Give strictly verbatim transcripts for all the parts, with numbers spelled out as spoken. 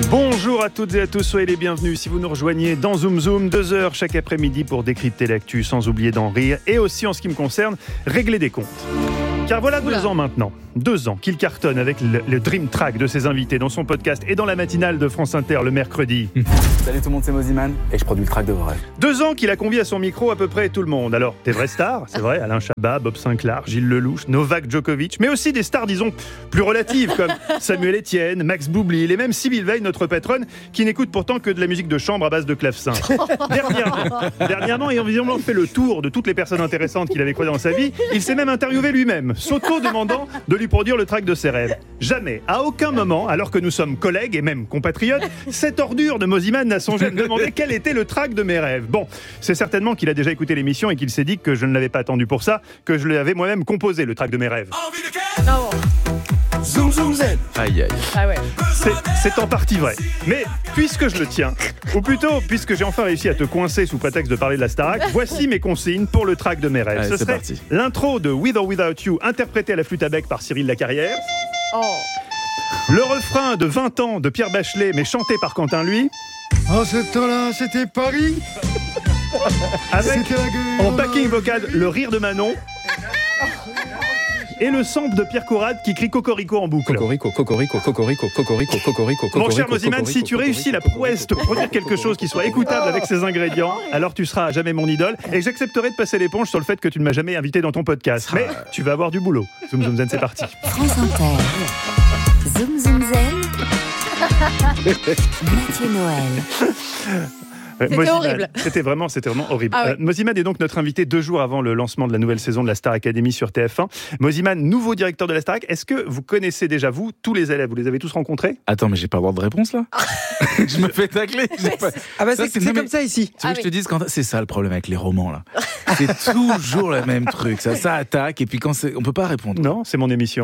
Bonjour à toutes et à tous, soyez les bienvenus si vous nous rejoignez dans Zoom Zoom, deux heures chaque après-midi pour décrypter l'actu sans oublier d'en rire et aussi en ce qui me concerne, régler des comptes. Car voilà deux ans maintenant, deux ans qu'il cartonne avec le, le Dream Track de ses invités dans son podcast et dans la matinale de France Inter le mercredi. Salut tout le monde, c'est Moziman et je produis le track de vos rêves. Deux ans qu'il a convié à son micro à peu près tout le monde. Alors, des vraies stars, c'est vrai, Alain Chabat, Bob Sinclair, Gilles Lelouch, Novak Djokovic, mais aussi des stars, disons, plus relatives comme Samuel Etienne, Max Boublil et même Sybille Veil, notre patronne, qui n'écoute pourtant que de la musique de chambre à base de clavecin. Dernièrement, dernièrement, ayant visiblement fait le tour de toutes les personnes intéressantes qu'il avait croisées dans sa vie, il s'est même interviewé lui-même, s'auto-demandant de lui produire le track de ses rêves. Jamais, à aucun moment, alors que nous sommes collègues et même compatriotes, cette ordure de Moziman n'a songé à me demander quel était le track de mes rêves. Bon, c'est certainement qu'il a déjà écouté l'émission et qu'il s'est dit que je ne l'avais pas attendu pour ça, que je l'avais moi-même composé, le track de mes rêves. Non. Zoom Zoom Zen. Aïe aïe. Ah ouais. C'est, c'est en partie vrai. Mais puisque je le tiens, ou plutôt puisque j'ai enfin réussi à te coincer sous prétexte de parler de la Starac, voici mes consignes pour le track de mes rêves. Allez, Ce c'est serait parti. l'intro de With or Without You, interprété à la flûte à bec par Cyril Lacarrière. Oh. Le refrain de vingt ans de Pierre Bachelet, mais chanté par Quentin Lui. En ce temps-là, c'était Paris. Avec, C'était la gueule. en backing vocal, le rire de Manon. Et le sample de Pierre Courade qui crie Cocorico en boucle. Cocorico, cocorico, cocorico, cocorico, cocorico, cocorico. Mon cher Moziman, si tu réussis la prouesse de produire quelque chose qui soit écoutable avec ces ingrédients, alors tu seras à jamais mon idole et j'accepterai de passer l'éponge sur le fait que tu ne m'as jamais invité dans ton podcast. Mais tu vas avoir du boulot. Zoom Zoom Zen, c'est parti. France Inter. Zoom Zoom Zen. Mathieu Noël. C'était Moziman, horrible. C'était vraiment, c'était vraiment horrible. Ah ouais. euh, Moziman est donc notre invité deux jours avant le lancement de la nouvelle saison de la Star Academy sur T F un. Moziman, nouveau directeur de la Starac. Est-ce que vous connaissez déjà, vous, tous les élèves? Vous les avez tous rencontrés? Attends, mais j'ai pas le droit de réponse là. Je me fais tacler. J'ai pas- Ah bah Ça, c'est, c'est- c'est non, mais- comme ça ici. Tu veux Ah que je oui. te dise quand c'est ça le problème avec les romans là. C'est toujours le même truc. Ça, ça attaque et puis quand c'est, on peut pas répondre. Non, c'est mon émission.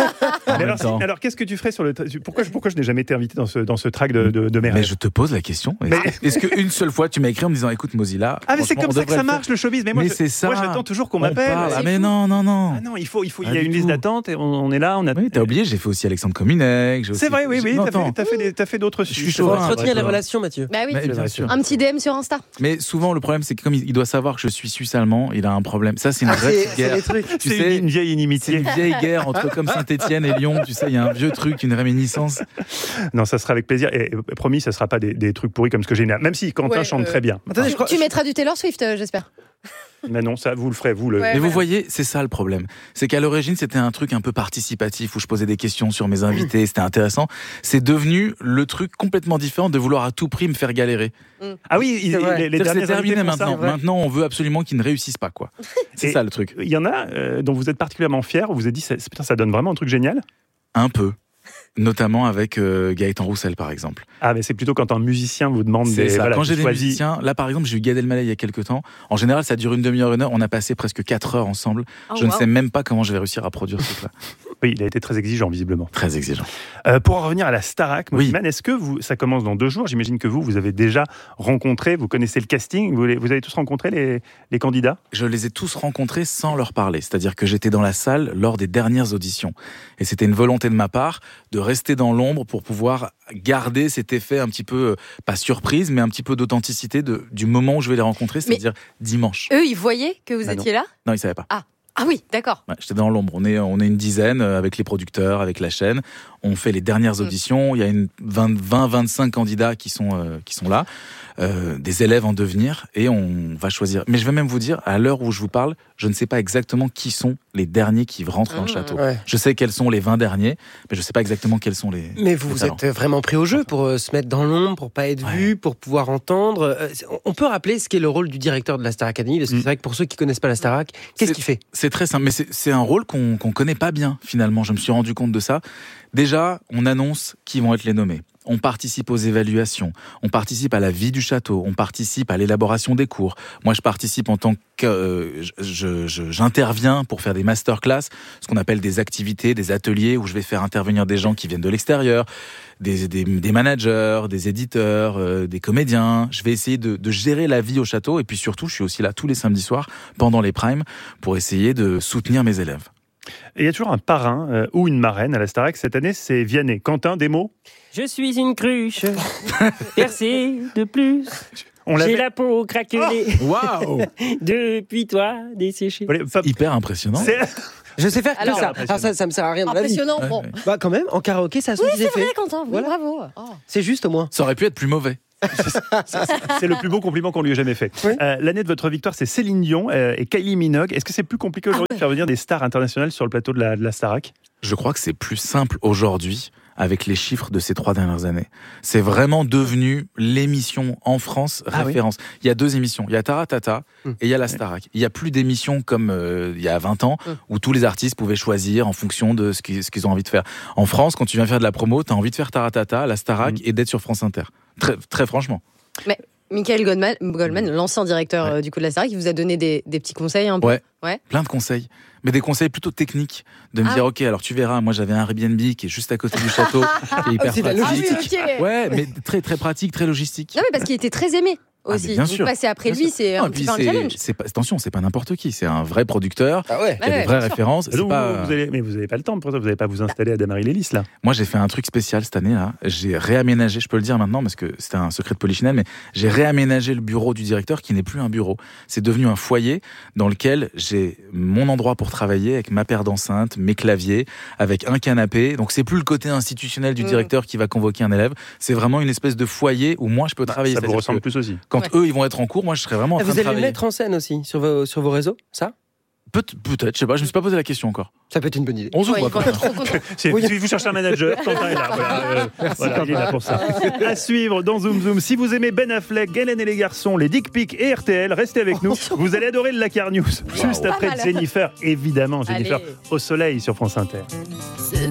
En Mais même alors, temps. alors, qu'est-ce que tu ferais sur le tra- pourquoi, je- pourquoi je n'ai jamais été invité dans ce, dans ce track de, de, de mes Mais rêves? je te pose la question. Est-ce, Mais- est-ce qu'une seule fois tu m'as écrit en me disant écoute Mozilla. Ah mais c'est franchement, comme on ça que devrait ça le faire. marche le showbiz. Mais moi, Mais je- c'est ça. moi j'attends toujours qu'on On m'appelle. parle. Ah C'est mais fou. non non non. Ah non, il faut, il faut, il Pas y a du une liste tout. d'attente et on, on est là, on a. Oui, t'as oublié, j'ai fait aussi Alexandre Cominec. j'ai C'est aussi- vrai, oui, oui. Non, T'as attends. fait, t'as fait, des- t'as fait d'autres Je sujets. suis c'est chaud, vrai. hein. Entretenir ouais, les ouais. relations, Mathieu. Bah oui. Mais bien vrai. sûr. Un petit D M sur Insta. Mais souvent, le problème, c'est que comme il il doit savoir que je suis suisse-allemand, il a un problème. Ça, c'est une Ah, vraie c'est, petite c'est guerre. les trucs. Tu C'est sais, une, une vieille c'est inimitié. une vieille guerre entre comme Saint-Étienne et Lyon. Tu sais, il y a un vieux truc, une réminiscence. Non, ça sera avec plaisir. Et, et promis, ça sera pas des, des trucs pourris comme ce que j'ai là. Même si Quentin Ouais, chante euh, très bien. Attendez, je crois. Tu mettras du Taylor Swift, euh, j'espère. Mais non, ça, vous le ferez, vous le. Ouais. Mais vous voilà. voyez, c'est ça le problème. C'est qu'à l'origine, c'était un truc un peu participatif où je posais des questions sur mes invités, c'était intéressant. C'est devenu le truc complètement différent de vouloir à tout prix me faire galérer. Ah oui, il- C'est vrai. les, les C'est-à-dire que derniers c'est terminé invités font ça. maintenant. Maintenant, on veut absolument qu'ils ne réussissent pas, quoi. C'est Et- ça le truc. Il y en a euh, dont vous êtes particulièrement fier, où vous vous êtes dit, ça, putain, ça donne vraiment un truc génial. Un peu. Notamment avec euh, Gaëtan Roussel, par exemple. Ah, mais c'est plutôt quand un musicien vous demande C'est des. ça. voilà, Quand tu j'ai des choisis- musiciens, là par exemple, j'ai eu Gad Elmaleh il y a quelques temps. En général, ça dure une demi-heure, une heure. On a passé presque quatre heures ensemble. Oh, je ne wow. sais même pas comment je vais réussir à produire ce truc-là. Oui, il a été très exigeant, visiblement. Très exigeant. Euh, pour en revenir à la Starac, Oui. Moziman, est-ce que vous, ça commence dans deux jours? J'imagine que vous, vous avez déjà rencontré, vous connaissez le casting, vous, les- vous avez tous rencontré les, les candidats? Je les ai tous rencontrés sans leur parler. C'est-à-dire que j'étais dans la salle lors des dernières auditions. Et c'était une volonté de ma part de rester dans l'ombre pour pouvoir garder cet effet un petit peu, euh, pas surprise, mais un petit peu d'authenticité de, du moment où je vais les rencontrer, c'est-à-dire dimanche. Eux, ils voyaient que vous Bah non. étiez là? Non, ils savaient pas. Ah oui, d'accord. Ouais, j'étais dans l'ombre. On est, on est une dizaine euh, avec les producteurs, avec la chaîne. On fait les dernières Mm. auditions. Il y a une vingt, vingt, vingt-cinq candidats qui sont, euh, qui sont là, euh, des élèves en devenir, et on va choisir. Mais je vais même vous dire, à l'heure où je vous parle, je ne sais pas exactement qui sont les derniers qui rentrent dans le Mm. château. Ouais. Je sais quels sont les vingt derniers, mais je ne sais pas exactement quels sont les. Mais vous les vous talents. êtes vraiment pris au jeu pour euh, se mettre dans l'ombre, pour pas être Ouais. vu, pour pouvoir entendre. Euh, c'est- on- On peut rappeler ce qu'est le rôle du directeur de la Star Academy, parce que Mm. c'est vrai que pour ceux qui connaissent pas la Starac, qu'est-ce qu'il fait? C'est très simple, mais c'est c'est un rôle qu'on qu'on connaît pas bien finalement. Je me suis rendu compte de ça. Déjà, on annonce qui vont être les nommés. On participe aux évaluations, on participe à la vie du château, on participe à l'élaboration des cours. Moi, je participe en tant que... Euh, je- je- j'interviens pour faire des masterclass, ce qu'on appelle des activités, des ateliers où je vais faire intervenir des gens qui viennent de l'extérieur, des, des, des managers, des éditeurs, euh, des comédiens. Je vais essayer de, de gérer la vie au château et puis surtout, je suis aussi là tous les samedis soirs pendant les primes pour essayer de soutenir mes élèves. Et il y a toujours un parrain euh, ou une marraine à la Starac. Cette année, c'est Vianney. Quentin, des mots? Je suis une cruche, percée de plus. On J'ai l'avait- la peau craquelée Waouh depuis toi desséchée. Allez, Fab- Hyper impressionnant. c'est- Je sais faire que Alors, ça. Alors ça, ça me sert à rien dans la vie. Impressionnant. Ouais, Bon. ouais. Bah quand même, en karaoké, ça a son Oui, petit c'est effet. vrai, Quentin. Oui, Voilà. bravo. Oh. C'est juste au moins. Ça aurait pu être plus mauvais. C'est le plus beau compliment qu'on lui ait jamais fait. Oui. Euh, L'année de votre victoire, c'est Céline Dion euh, et Kylie Minogue. Est-ce que c'est plus compliqué aujourd'hui de faire venir des stars internationales sur le plateau de la, de la Starac? Je crois que c'est plus simple aujourd'hui avec les chiffres de ces trois dernières années. C'est vraiment devenu l'émission en France Ah oui. référence. Il y a deux émissions. Il y a Taratata Hmm. et il y a la Starac. Il y a plus d'émissions comme euh, il y a vingt ans Hmm. où tous les artistes pouvaient choisir en fonction de ce qu'ils, ce qu'ils ont envie de faire. En France, quand tu viens faire de la promo, tu as envie de faire Taratata, la Starac Hmm. et d'être sur France Inter. Très, très franchement. Michael Goldman, Goldman l'ancien directeur euh, du coup de la Starac, il vous a donné des, des petits conseils un peu. Ouais. Ouais. Plein de conseils. Mais des conseils plutôt techniques. De me Ah. dire, OK, alors tu verras, moi j'avais un Airbnb qui est juste à côté du château, qui est hyper c'est la pratique. logistique. Ah oui, ok. Ouais, mais très très pratique, très logistique. Non mais parce qu'il était très aimé Ah, aussi. mais bien Donc sûr. passer après Bien lui, sûr. c'est Non, un et petit puis peu un c'est- challenge. c'est pas, attention, c'est pas n'importe qui, c'est un vrai producteur Ah ouais. qui a Ouais, des vraies bien sûr. références. C'est Donc, pas... vous allez, mais vous n'avez pas le temps, pour ça, vous n'allez pas vous installer à Damary-Lélis, là. Moi, j'ai fait un truc spécial cette année là. J'ai réaménagé, je peux le dire maintenant parce que c'était un secret de polichinelle, mais j'ai réaménagé le bureau du directeur qui n'est plus un bureau. C'est devenu un foyer dans lequel j'ai mon endroit pour travailler avec ma paire d'enceintes, mes claviers, avec un canapé. Donc c'est plus le côté institutionnel du Mm. directeur qui va convoquer un élève. C'est vraiment une espèce de foyer où moi je peux travailler. Ça vous C'est-à-dire ressemble que plus aussi. Quand Ouais. eux ils vont être en cours, moi je serai vraiment en Ah, train vous de allez le travailler. mettre en scène aussi sur vos, sur vos réseaux, ça Peut- Peut-être, je sais pas, je me suis pas posé la question encore. Ça peut être une bonne idée. On se Ouais, voit ils vont quand être trop contents. Si Oui. si vous cherchez un manager, Quentin est là. Voilà, euh, voilà, il est là pour ça. À suivre dans Zoom Zoom. Si vous aimez Ben Affleck, Hélène et les garçons, les Dick Pics et R T L, restez avec nous. Vous allez adorer le Lakar News. Juste Pas après mal. Jennifer, évidemment, Jennifer Allez. au soleil sur France Inter. Ce